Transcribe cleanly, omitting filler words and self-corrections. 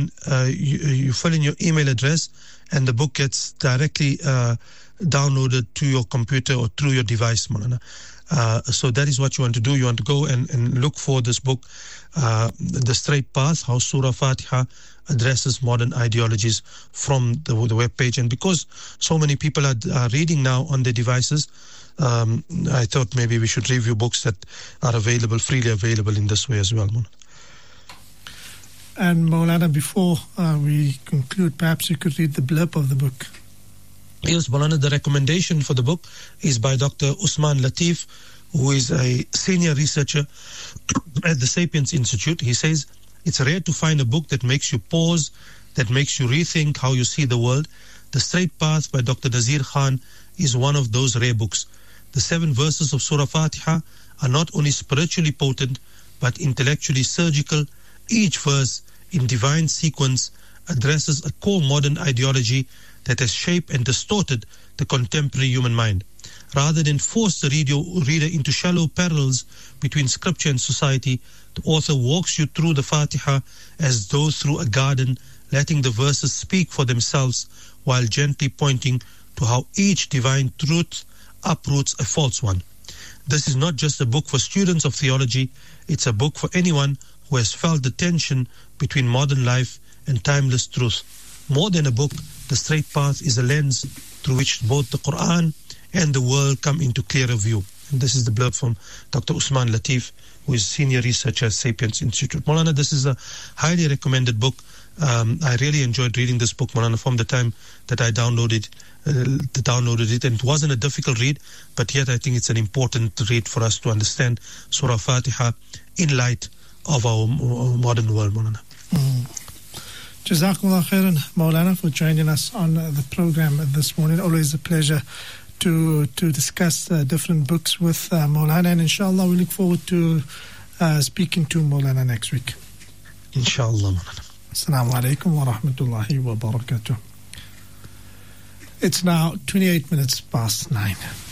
then you fill in your email address, and the book gets directly downloaded to your computer or through your device, Maulana. So that is what you want to do. You want to go and look for this book, The Straight Path, How Surah Fatiha Addresses Modern Ideologies, from the webpage. And because so many people are reading now on their devices, I thought maybe we should review books that are available, freely available in this way as well, Maulana. And Maulana, before we conclude, perhaps you could read the blurb of the book. Yes, Maulana, the recommendation for the book is by Dr. Usman Latif, who is a senior researcher at the Sapiens Institute. He says, it's rare to find a book that makes you pause, that makes you rethink how you see the world. The Straight Path by Dr. Nazir Khan is one of those rare books. The 7 verses of Surah Fatiha are not only spiritually potent, but intellectually surgical. Each verse, in divine sequence, addresses a core modern ideology that has shaped and distorted the contemporary human mind. Rather than force the reader into shallow parallels between scripture and society, the author walks you through the Fatiha as though through a garden, letting the verses speak for themselves while gently pointing to how each divine truth uproots a false one. This is not just a book for students of theology, it's a book for anyone who has felt the tension between modern life and timeless truth. More than a book, The Straight Path is a lens through which both the Quran and the world come into clearer view. And this is the blurb from Dr. Usman Latif, who is senior researcher at Sapiens Institute. Maulana, this is a highly recommended book. I really enjoyed reading this book, Maulana, from the time that I downloaded it. And it wasn't a difficult read, but yet I think it's an important read for us to understand Surah Fatiha in light of our modern world, Maulana. Jazakumullah khairan, Maulana, for joining us on the program this morning. Always a pleasure to discuss different books with Maulana, and inshallah we look forward to speaking to Maulana next week. Inshallah, Maulana. Assalamu alaikum wa rahmatullahi wa barakatuh. It's now 28 minutes past 9.